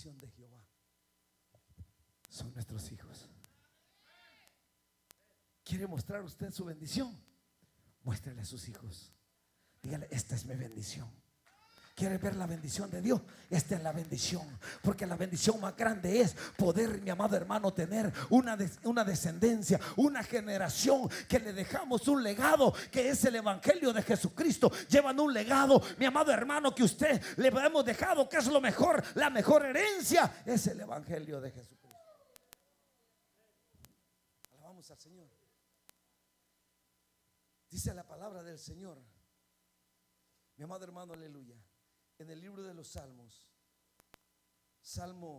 bendición de Jehová son nuestros hijos. ¿Quiere mostrar usted su bendición? Muéstrele a sus hijos. Dígale: esta es mi bendición. ¿Quiere ver la bendición de Dios? Esta es la bendición. Porque la bendición más grande es poder, mi amado hermano, tener una descendencia, una generación que le dejamos un legado, que es el evangelio de Jesucristo. Llevan un legado, mi amado hermano, que usted le hemos dejado, que es lo mejor. La mejor herencia es el evangelio de Jesucristo. Alabamos al Señor. Dice la palabra del Señor, mi amado hermano, aleluya, en el libro de los Salmos, Salmo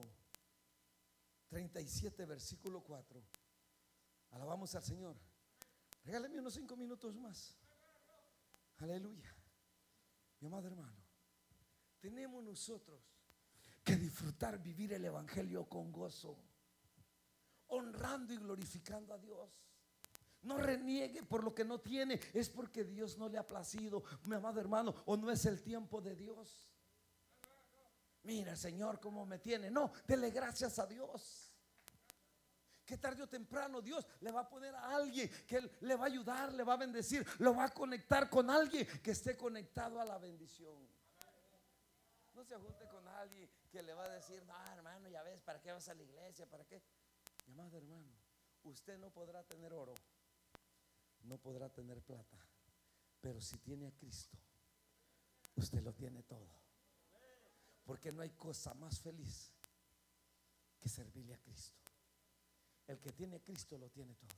37, versículo 4. Alabamos al Señor. Regáleme unos 5 minutos más. Aleluya. Mi amado hermano, tenemos nosotros que disfrutar, vivir el evangelio con gozo, honrando y glorificando a Dios. No reniegue por lo que no tiene. Es porque Dios no le ha placido, mi amado hermano, o no es el tiempo de Dios. Mira, Señor, cómo me tiene. No, dele gracias a Dios, que tarde o temprano Dios le va a poner a alguien que le va a ayudar, le va a bendecir, lo va a conectar con alguien que esté conectado a la bendición. No se junte con alguien que le va a decir: no, hermano, ya ves, ¿para qué vas a la iglesia? ¿Para qué? Mi amado hermano, usted no podrá tener oro, no podrá tener plata, pero si tiene a Cristo, usted lo tiene todo. Porque no hay cosa más feliz que servirle a Cristo. El que tiene a Cristo lo tiene todo.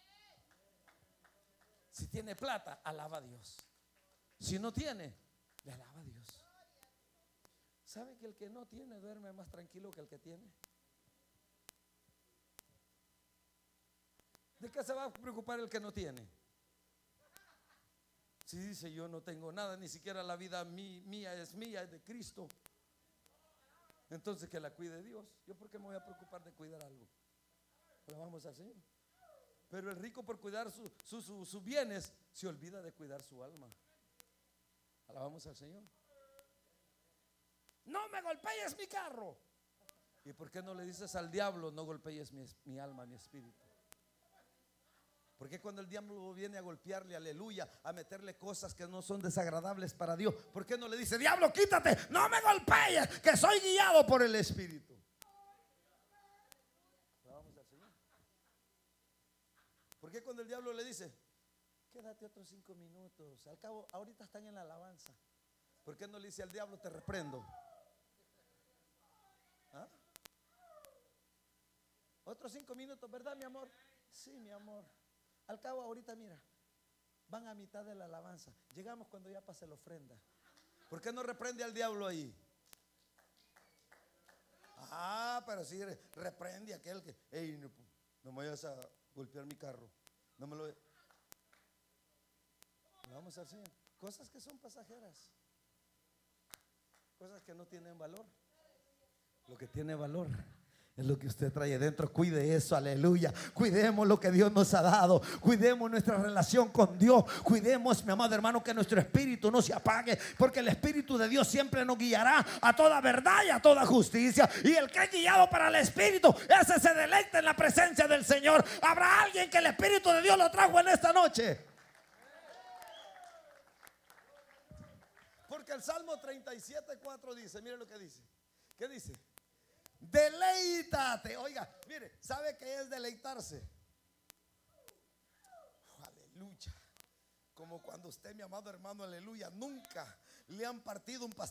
Si tiene plata, alaba a Dios. Si no tiene, le alaba a Dios. ¿Sabe que el que no tiene duerme más tranquilo que el que tiene? ¿De qué se va a preocupar el que no tiene? Si dice: yo no tengo nada, ni siquiera la vida mía, es de Cristo. Entonces que la cuide Dios. ¿Yo por qué me voy a preocupar de cuidar algo? Alabamos al Señor. Pero el rico, por cuidar sus bienes, se olvida de cuidar su alma. Alabamos al Señor. No me golpees mi carro. ¿Y por qué no le dices al diablo: no golpees mi alma, mi espíritu? Porque cuando el diablo viene a golpearle, aleluya, a meterle cosas que no son desagradables para Dios, ¿por qué no le dice: diablo, quítate, no me golpees, que soy guiado por el Espíritu? Vamos al Señor. ¿Por qué cuando el diablo le dice: quédate otros 5 minutos, al cabo ahorita están en la alabanza? ¿Por qué no le dice al diablo: te reprendo? ¿Ah? Otros 5 minutos, ¿verdad, mi amor? Sí, mi amor. Al cabo ahorita, mira, van a mitad de la alabanza. Llegamos cuando ya pase la ofrenda. ¿Por qué no reprende al diablo ahí? Pero sí reprende a aquel que: hey, no me vayas a golpear mi carro. No me lo. Vamos a hacer cosas que son pasajeras, cosas que no tienen valor. Lo que tiene valor es lo que usted trae dentro. Cuide eso, aleluya. Cuidemos lo que Dios nos ha dado. Cuidemos nuestra relación con Dios. Cuidemos, mi amado hermano, que nuestro espíritu no se apague, porque el Espíritu de Dios siempre nos guiará a toda verdad y a toda justicia. Y el que es guiado para el Espíritu, ese se deleita en la presencia del Señor. ¿Habrá alguien que el Espíritu de Dios lo trajo en esta noche? Porque el Salmo 37:4 dice, mire lo que dice. ¿Qué dice? Deleítate. Oiga, mire, ¿sabe qué es deleitarse? Aleluya. Como cuando usted, mi amado hermano, aleluya, nunca le han partido un pastel